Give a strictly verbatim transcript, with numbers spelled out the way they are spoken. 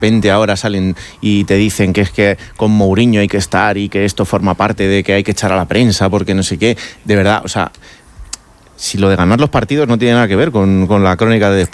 repente ahora salen y te dicen que es que con Mourinho hay que estar y que esto forma parte de que hay que echar a la prensa porque no sé qué. De verdad, o sea, si lo de ganar los partidos no tiene nada que ver con, con la crónica de después.